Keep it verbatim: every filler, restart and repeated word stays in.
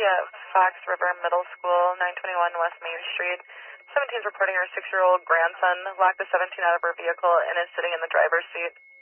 be at Fox River Middle School, nine twenty-one West Main Street. seventeen is reporting her six-year-old grandson locked the seventeen out of her vehicle and is sitting in the driver's seat.